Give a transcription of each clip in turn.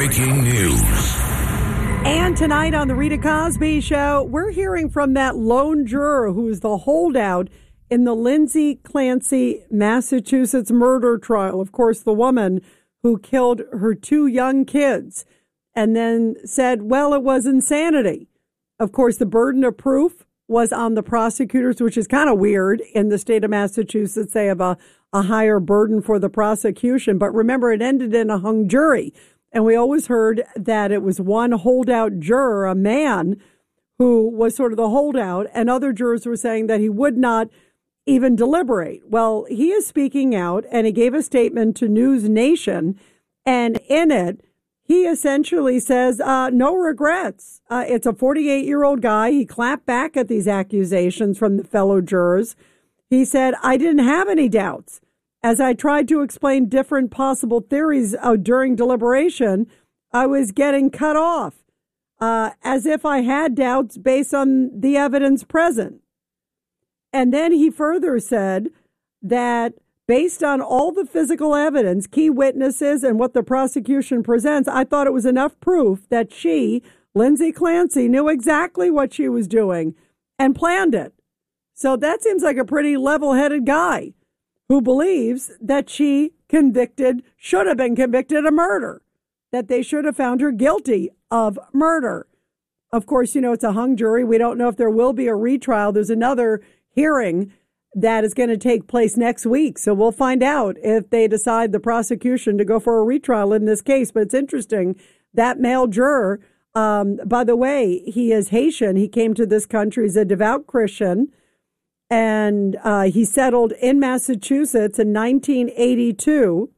Breaking news. And tonight on the Rita Cosby Show, we're hearing from that lone juror who is the holdout in the Lindsay Clancy, Massachusetts murder trial. Of course, the woman who killed her two young kids and then said, well, it was insanity. Of course, the burden of proof was on the prosecutors, which is kind of weird. In the state of Massachusetts, they have a higher burden for the prosecution. But remember, it ended in a hung jury. And we always heard that it was one holdout juror, a man, who was sort of the holdout, and other jurors were saying that he would not even deliberate. Well, he is speaking out, and he gave a statement to News Nation, and in it, he essentially says, no regrets. It's a 48-year-old guy. He clapped back at these accusations from the fellow jurors. He said, I didn't have any doubts. As I tried to explain different possible theories during deliberation, I was getting cut off, as if I had doubts based on the evidence present. And then he further said that based on all the physical evidence, key witnesses, and what the prosecution presents, I thought it was enough proof that she, Lindsay Clancy, knew exactly what she was doing and planned it. So that seems like a pretty level-headed guy who believes that she should have been convicted of murder, that they should have found her guilty of murder. Of course, it's a hung jury. We don't know if there will be a retrial. There's another hearing that is going to take place next week. So we'll find out if they decide, the prosecution, to go for a retrial in this case. But it's interesting, that male juror, by the way, he is Haitian. He came to this country. He's a devout Christian. And he settled in Massachusetts in 1982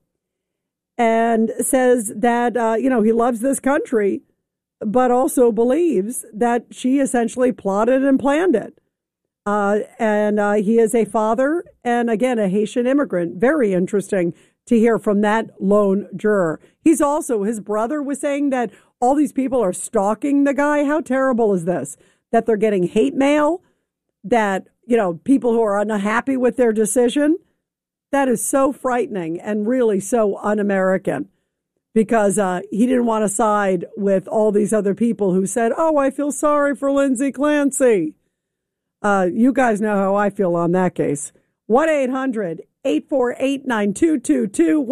and says that, he loves this country, but also believes that she essentially plotted and planned it. And he is a father and, again, a Haitian immigrant. Very interesting to hear from that lone juror. His brother was saying that all these people are stalking the guy. How terrible is this? That they're getting hate mail, that, people who are unhappy with their decision. That is so frightening and really so un-American, because he didn't want to side with all these other people who said, oh, I feel sorry for Lindsay Clancy. You guys know how I feel on that case. 1-800-848-9222.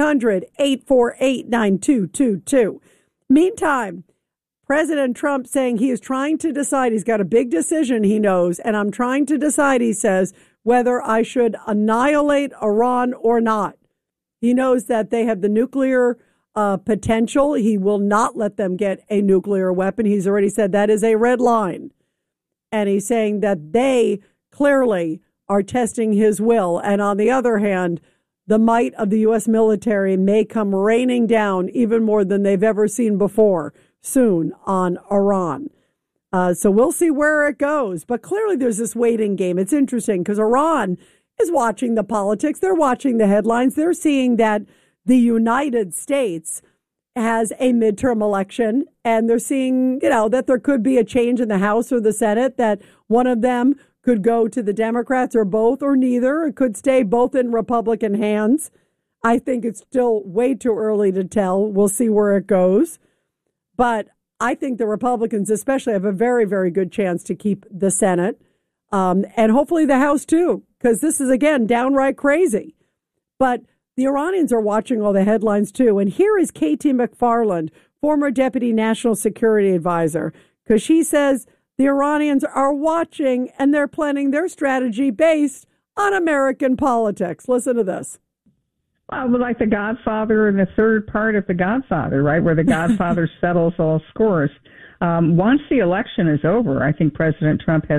1-800-848-9222. Meantime, President Trump saying he is trying to decide, he's got a big decision he knows, and I'm trying to decide, he says, whether I should annihilate Iran or not. He knows that they have the nuclear potential. He will not let them get a nuclear weapon. He's already said that is a red line. And he's saying that they clearly are testing his will. And on the other hand, the might of the U.S. military may come raining down even more than they've ever seen before soon on Iran. So we'll see where it goes. But clearly there's this waiting game. It's interesting because Iran is watching the politics. They're watching the headlines. They're seeing that the United States has a midterm election, and they're seeing, that there could be a change in the House or the Senate, that one of them could go to the Democrats or both or neither. It could stay both in Republican hands. I think it's still way too early to tell. We'll see where it goes. But I think the Republicans especially have a very, very good chance to keep the Senate and hopefully the House too, because this is, again, downright crazy. But the Iranians are watching all the headlines too. And here is Katie McFarland, former Deputy National Security Advisor, because she says the Iranians are watching and they're planning their strategy based on American politics. Listen to this. Well, like The Godfather and the third part of The Godfather, right, where the Godfather settles all scores. Once the election is over, I think President Trump has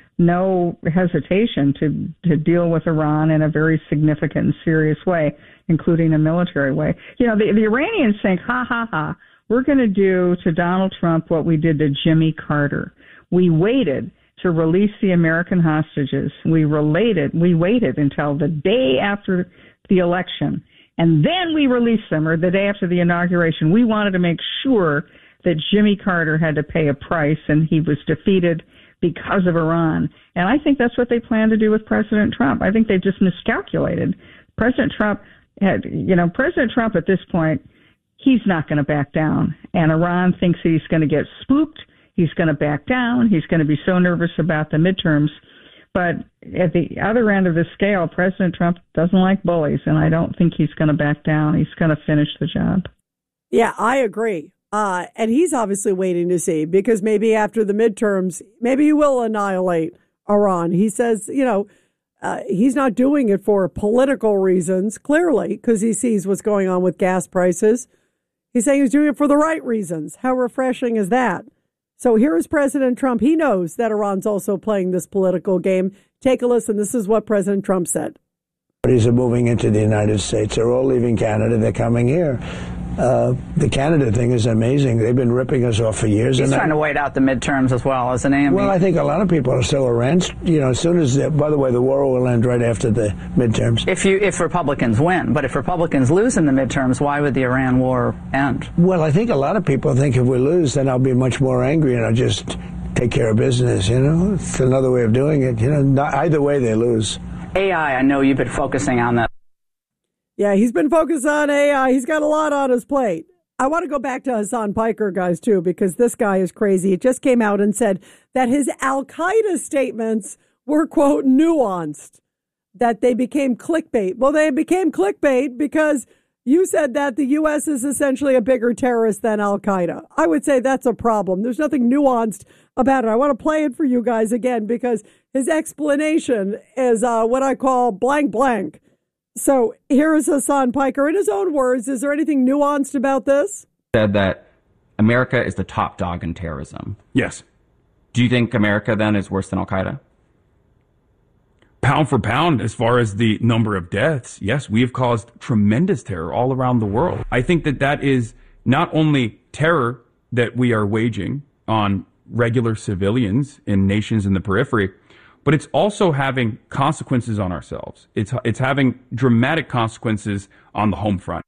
no hesitation to deal with Iran in a very significant and serious way, including a military way. The Iranians think, we're going to do to Donald Trump what we did to Jimmy Carter. We waited to release the American hostages. We waited until the day after the election, and then we released them, or the day after the inauguration. We wanted to make sure that Jimmy Carter had to pay a price, and he was defeated because of Iran. And I think that's what they plan to do with President Trump. I think they just miscalculated. President Trump at this point, he's not going to back down. And Iran thinks he's going to get spooked. He's going to back down. He's going to be so nervous about the midterms. But at the other end of the scale, President Trump doesn't like bullies, and I don't think he's going to back down. He's going to finish the job. Yeah, I agree. And he's obviously waiting to see, because maybe after the midterms, maybe he will annihilate Iran. He says, he's not doing it for political reasons, clearly, because he sees what's going on with gas prices. He's saying he's doing it for the right reasons. How refreshing is that? So here is President Trump. He knows that Iran's also playing this political game. Take a listen. This is what President Trump said. Are moving into the United States. They're all leaving Canada. They're coming here. The Canada thing is amazing. They've been ripping us off for years. He's trying to wait out the midterms as well, isn't he? Well, I think a lot of people are still around. As soon as, by the way, the war will end right after the midterms. If Republicans win, but if Republicans lose in the midterms, why would the Iran war end? Well, I think a lot of people think if we lose, then I'll be much more angry and I'll just take care of business. It's another way of doing it. Either way, they lose. AI, I know you've been focusing on that. Yeah, he's been focused on AI. He's got a lot on his plate. I want to go back to Hassan Piker, guys, too, because this guy is crazy. It just came out and said that his Al-Qaeda statements were, quote, nuanced, that they became clickbait. Well, they became clickbait because you said that the U.S. is essentially a bigger terrorist than Al-Qaeda. I would say that's a problem. There's nothing nuanced about it. I want to play it for you guys again because his explanation is what I call blank blank. So here is Hassan Piker in his own words. Is there anything nuanced about this? Said that America is the top dog in terrorism. Yes. Do you think America then is worse than Al-Qaeda? Pound for pound, as far as the number of deaths, yes, we have caused tremendous terror all around the world. I think that is not only terror that we are waging on regular civilians in nations in the periphery, but it's also having consequences on ourselves. It's having dramatic consequences on the home front.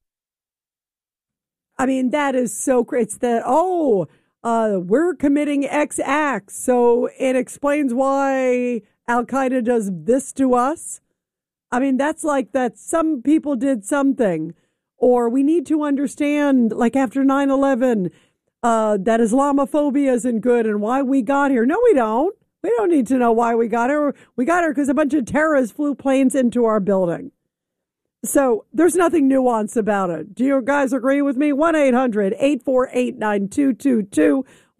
I mean, that is so great. It's that, we're committing X acts, so it explains why Al-Qaeda does this to us. I mean, that's like that some people did something, or we need to understand, like after 9/11, that Islamophobia isn't good and why we got here. No, we don't. We don't need to know why we got here. We got here because a bunch of terrorists flew planes into our building. So there's nothing nuanced about it. Do you guys agree with me? 1-800-848-9222.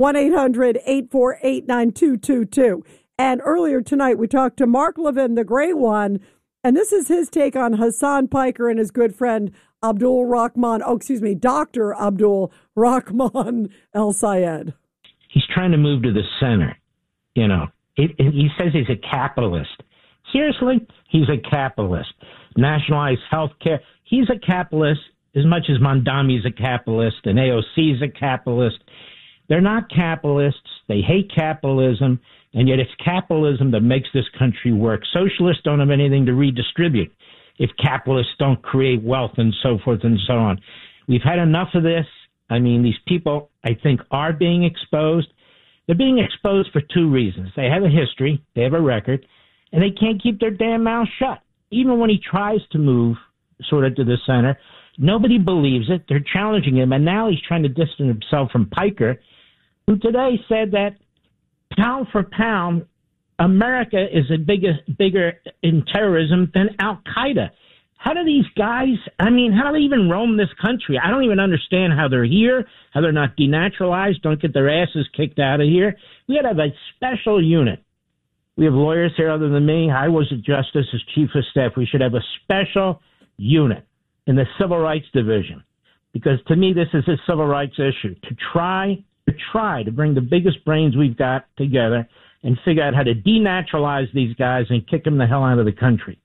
1-800-848-9222. And earlier tonight, we talked to Mark Levin, the great one, and this is his take on Hassan Piker and his good friend Dr. Abdul Rahman El-Sayed. He's trying to move to the center. He says he's a capitalist. Seriously? He's a capitalist. Nationalized health care. He's a capitalist as much as Mondami's a capitalist and AOC is a capitalist. They're not capitalists. They hate capitalism. And yet it's capitalism that makes this country work. Socialists don't have anything to redistribute if capitalists don't create wealth and so forth and so on. We've had enough of this. I mean, these people, I think, are being exposed. They're being exposed for two reasons. They have a history, they have a record, and they can't keep their damn mouth shut. Even when he tries to move sort of to the center, nobody believes it. They're challenging him, and now he's trying to distance himself from Piker, who today said that pound for pound, America is bigger in terrorism than Al-Qaeda. How do these guys, how do they even roam this country? I don't even understand how they're here, how they're not denaturalized, don't get their asses kicked out of here. We got to have a special unit. We have lawyers here other than me. I was a justice as chief of staff. We should have a special unit in the Civil Rights Division, because to me this is a civil rights issue, to try to bring the biggest brains we've got together and figure out how to denaturalize these guys and kick them the hell out of the country.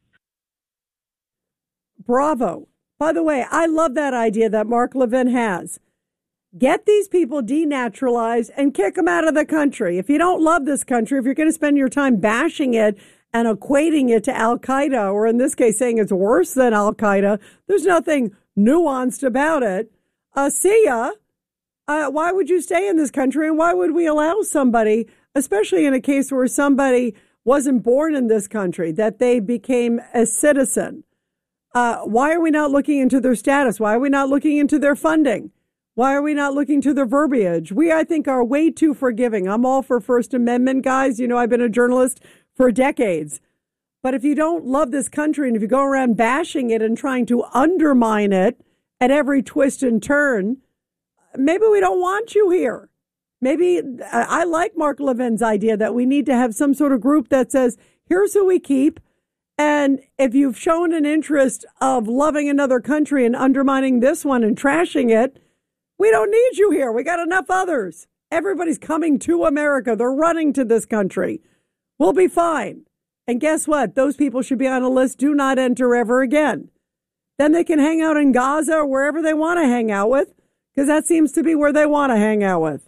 Bravo. By the way, I love that idea that Mark Levin has. Get these people denaturalized and kick them out of the country. If you don't love this country, if you're going to spend your time bashing it and equating it to Al-Qaeda, or in this case saying it's worse than Al-Qaeda, there's nothing nuanced about it. See ya. Why would you stay in this country, and why would we allow somebody, especially in a case where somebody wasn't born in this country, that they became a citizen? Why are we not looking into their status? Why are we not looking into their funding? Why are we not looking to the verbiage? We, I think, are way too forgiving. I'm all for First Amendment, guys. You know, I've been a journalist for decades. But if you don't love this country and if you go around bashing it and trying to undermine it at every twist and turn, maybe we don't want you here. Maybe I like Mark Levin's idea that we need to have some sort of group that says, here's who we keep. And if you've shown an interest of loving another country and undermining this one and trashing it, we don't need you here. We got enough others. Everybody's coming to America. They're running to this country. We'll be fine. And guess what? Those people should be on a list. Do not enter ever again. Then they can hang out in Gaza or wherever they want to hang out with, because that seems to be where they want to hang out with.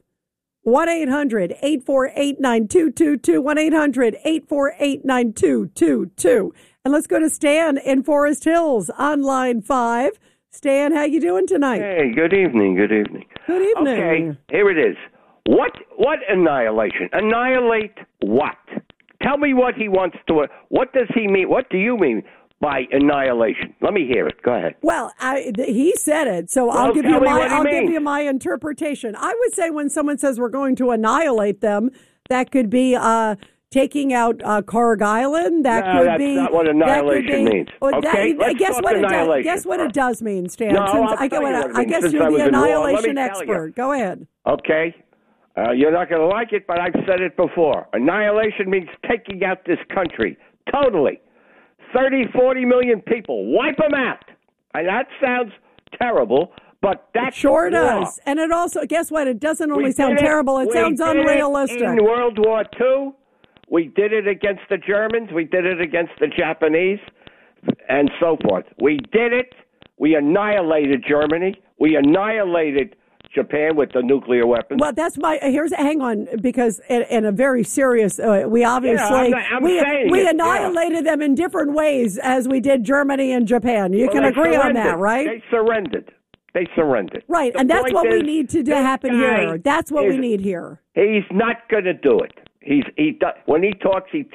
1-800-848-9222. 1-800-848-9222. And let's go to Stan in Forest Hills on line 5. Stan, how you doing tonight? Hey, good evening. Good evening. Good evening. Okay, here it is. What annihilation? Annihilate what? Tell me what he wants to. What does he mean? What do you mean by annihilation? Let me hear it. Go ahead. Well, he said it, so I'll give you my interpretation. I would say when someone says we're going to annihilate them, that could be taking out Carg Island. That's not what annihilation means. Okay, guess what it does mean, Stan. I guess you're the annihilation expert. Go ahead. Okay. You're not going to like it, but I've said it before. Annihilation means taking out this country. Totally. 30, 40 million people. Wipe them out. And that sounds terrible, but that's sure does. And it also, guess what? It doesn't only sound terrible. It sounds unrealistic. In World War II, we did it against the Germans. We did it against the Japanese and so forth. We did it. We annihilated Germany. We annihilated Japan with the nuclear weapons. Well, that's hang on, because in a very serious, we obviously, we annihilated them in different ways as we did Germany and Japan. You can agree on that, right? They surrendered. Right, and that's what we need to happen here. That's what we need here. He's not going to do it. When he talks, he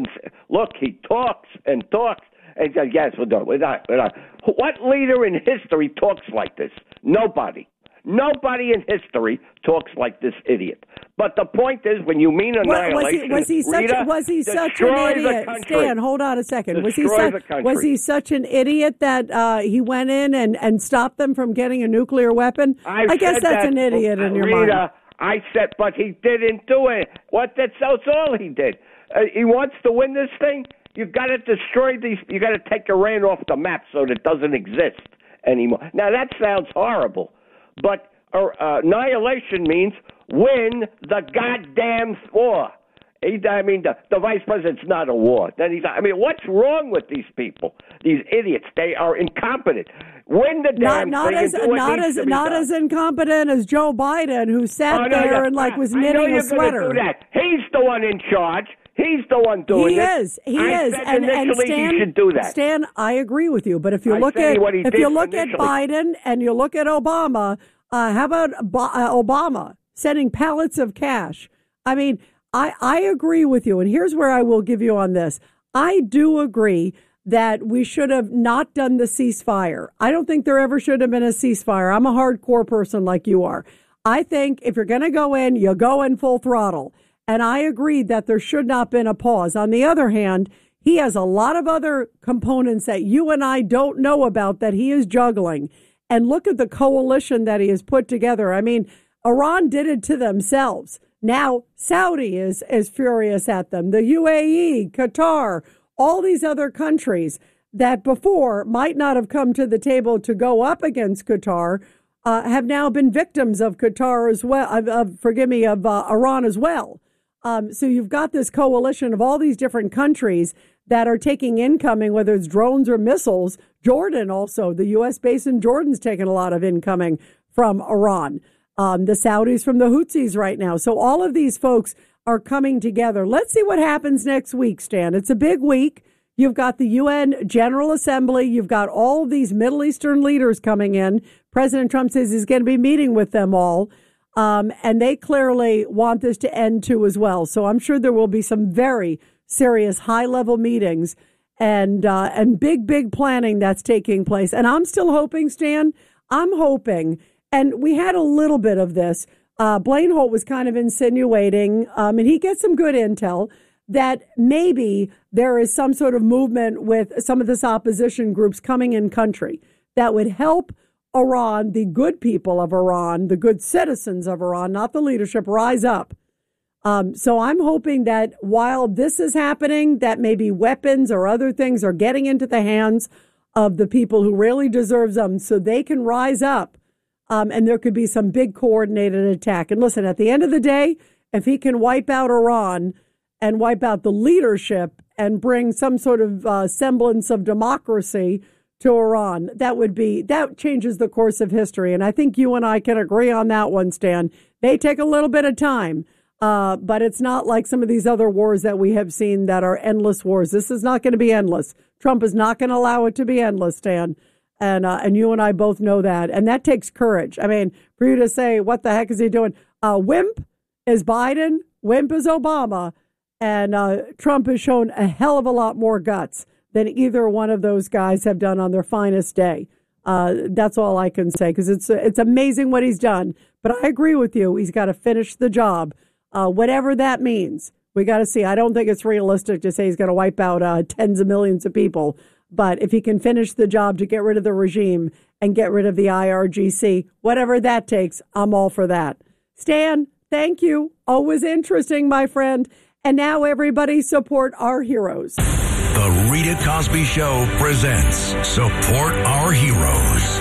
talks and talks. And says, yes, we're not. What leader in history talks like this? Nobody. Nobody in history talks like this idiot. But the point is, when you mean annihilation, was he such an idiot? Stan, hold on a second. Was he such an idiot that he went in and stopped them from getting a nuclear weapon? I guess that's an idiot in your mind. I said, but he didn't do it. That's all he did. He wants to win this thing. You've got to destroy these. You've got to take Iran off the map so that it doesn't exist anymore. Now, that sounds horrible. But annihilation means win the goddamn war. The vice president's not a war. What's wrong with these people? These idiots. They are incompetent. Win the damn thing. Not as incompetent as Joe Biden, who sat there and was knitting a sweater. Do that. He's the one in charge. He's the one doing it. He is. And Stan, he should do that. Stan, I agree with you. But if you look at Biden and you look at Obama, how about Obama sending pallets of cash? I agree with you. And here's where I will give you on this. I do agree that we should have not done the ceasefire. I don't think there ever should have been a ceasefire. I'm a hardcore person like you are. I think if you're going to go in, you go in full throttle. And I agree that there should not have been a pause. On the other hand, he has a lot of other components that you and I don't know about that he is juggling. And look at the coalition that he has put together. Iran did it to themselves. Now Saudi is furious at them. The UAE, Qatar, all these other countries that before might not have come to the table to go up against Qatar have now been victims of Qatar as well. Of Iran as well. So you've got this coalition of all these different countries that are taking incoming, whether it's drones or missiles. Jordan also, the U.S. base in Jordan's taking a lot of incoming from Iran. The Saudis from the Houthis right now. So all of these folks are coming together. Let's see what happens next week, Stan. It's a big week. You've got the UN General Assembly. You've got all of these Middle Eastern leaders coming in. President Trump says he's going to be meeting with them all. And they clearly want this to end too as well. So I'm sure there will be some very serious high-level meetings and big planning that's taking place. And I'm still hoping, Stan, And we had a little bit of this. Blaine Holt was kind of insinuating, and he gets some good intel, that maybe there is some sort of movement with some of this opposition groups coming in country that would help Iran, the good people of Iran, the good citizens of Iran, not the leadership, rise up. So I'm hoping that while this is happening, that maybe weapons or other things are getting into the hands of the people who really deserve them so they can rise up. And there could be some big coordinated attack. And listen, at the end of the day, if he can wipe out Iran and wipe out the leadership and bring some sort of semblance of democracy to Iran, that changes the course of history. And I think you and I can agree on that one, Stan. They take a little bit of time, but it's not like some of these other wars that we have seen that are endless wars. This is not going to be endless. Trump is not going to allow it to be endless, Stan. And you and I both know that. And that takes courage. I mean, for you to say, what the heck is he doing? Wimp is Biden, wimp is Obama. And Trump has shown a hell of a lot more guts than either one of those guys have done on their finest day. That's all I can say, because it's amazing what he's done. But I agree with you. He's got to finish the job, whatever that means. We got to see. I don't think it's realistic to say he's going to wipe out tens of millions of people. But if he can finish the job to get rid of the regime and get rid of the IRGC, whatever that takes, I'm all for that. Stan, thank you. Always interesting, my friend. And now everybody support our heroes. The Rita Cosby Show presents Support Our Heroes.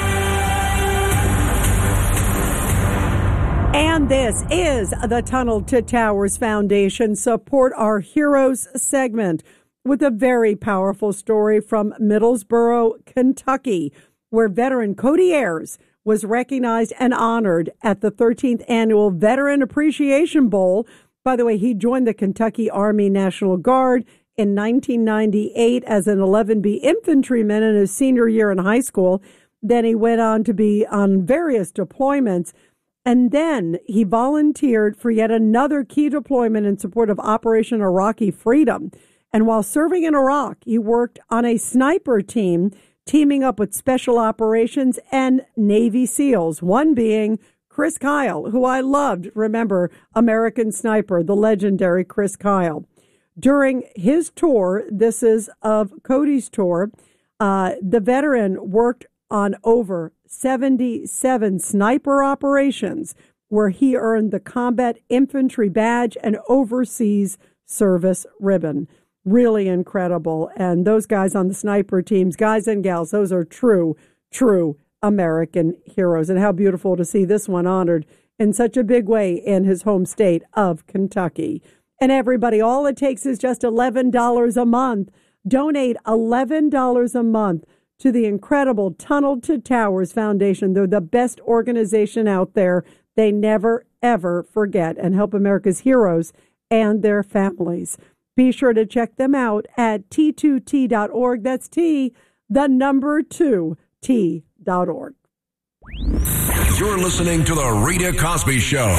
And this is the Tunnel to Towers Foundation Support Our Heroes segment with a very powerful story from Middlesboro, Kentucky, where veteran Cody Ayers was recognized and honored at the 13th Annual Veteran Appreciation Bowl. By the way, he joined the Kentucky Army National Guard in 1998 as an 11B infantryman in his senior year in high school. Then he went on to be on various deployments. And then he volunteered for yet another key deployment in support of Operation Iraqi Freedom. And while serving in Iraq, he worked on a sniper team, teaming up with Special Operations and Navy SEALs, one being Chris Kyle, who I loved. Remember, American Sniper, the legendary Chris Kyle. During his tour, this is of Cody's tour, the veteran worked on over 77 sniper operations where he earned the Combat Infantry Badge and Overseas Service Ribbon. Really incredible. And those guys on the sniper teams, guys and gals, those are true American heroes. And how beautiful to see this one honored in such a big way in his home state of Kentucky. And everybody, all it takes is just $11 a month. Donate $11 a month to the incredible Tunnel to Towers Foundation. They're the best organization out there. They never, ever forget and help America's heroes and their families. Be sure to check them out at T2T.org. That's T, the number 2T.org. You're listening to The Rita Cosby Show.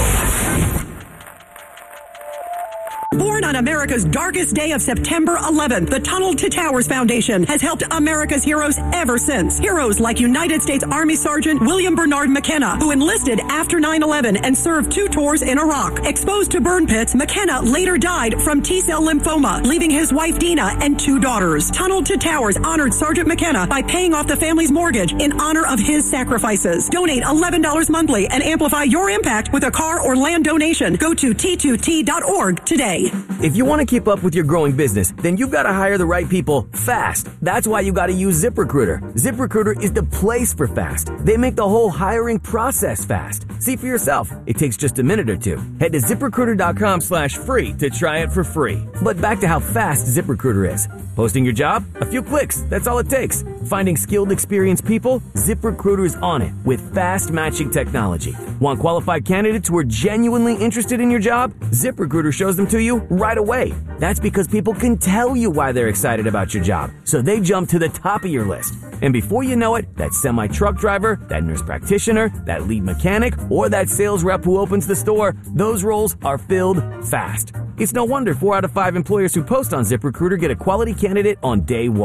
Born on America's darkest day of September 11th, the Tunnel to Towers Foundation has helped America's heroes ever since. Heroes like United States Army Sergeant William Bernard McKenna, who enlisted after 9/11 and served 2 tours in Iraq. Exposed to burn pits, McKenna later died from T-cell lymphoma, leaving his wife Dina and 2 daughters. Tunnel to Towers honored Sergeant McKenna by paying off the family's mortgage in honor of his sacrifices. Donate $11 monthly and amplify your impact with a car or land donation. Go to T2T.org today. If you want to keep up with your growing business, then you've got to hire the right people fast. That's why you got to use ZipRecruiter. ZipRecruiter is the place for fast. They make the whole hiring process fast. See for yourself. It takes just a minute or two. Head to ZipRecruiter.com/free to try it for free. But back to how fast ZipRecruiter is. Posting your job? A few clicks. That's all it takes. Finding skilled, experienced people? ZipRecruiter is on it with fast matching technology. Want qualified candidates who are genuinely interested in your job? ZipRecruiter shows them to you right away. That's because people can tell you why they're excited about your job, so they jump to the top of your list. And before you know it, that semi-truck driver, that nurse practitioner, that lead mechanic, or that sales rep who opens the store, those roles are filled fast. It's no wonder 4 out of 5 employers who post on ZipRecruiter get a quality candidate on day 1.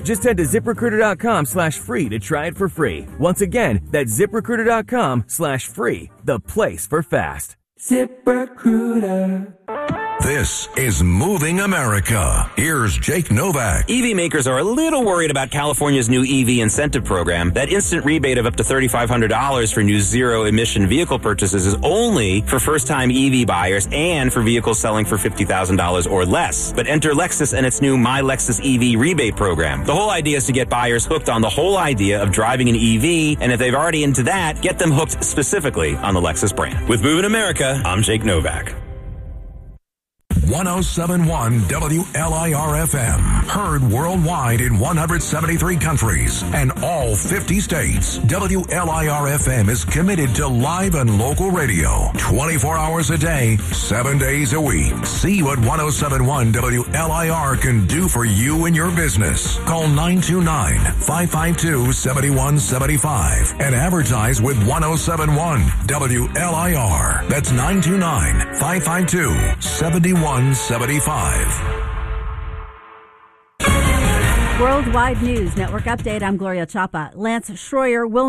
Just head to ZipRecruiter.com/free to try it for free. Once again, that's ZipRecruiter.com/free, the place for fast. ZipRecruiter. This is Moving America. Here's Jake Novak. EV makers are a little worried about California's new EV incentive program. That instant rebate of up to $3,500 for new zero-emission vehicle purchases is only for first-time EV buyers and for vehicles selling for $50,000 or less. But enter Lexus and its new My Lexus EV rebate program. The whole idea is to get buyers hooked on the whole idea of driving an EV, and if they've already into that, get them hooked specifically on the Lexus brand. With Moving America, I'm Jake Novak. 1071 WLIR-FM. Heard worldwide in 173 countries and all 50 states. WLIR-FM is committed to live and local radio 24 hours a day, 7 days a week. See what 1071 WLIR can do for you and your business. Call 929-552-7175 and advertise with 1071 WLIR. That's 929-552-7175. Worldwide News Network update. I'm Gloria Chapa. Lance Schroyer will